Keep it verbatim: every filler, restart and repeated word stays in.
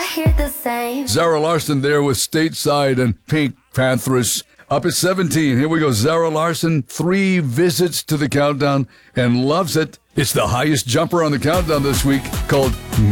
hear the same. Zara Larson there with Stateside and Pink Panthers. Up at seventeen, here we go. Zara Larson, three visits to the countdown and loves it. It's the highest jumper on the countdown this week, called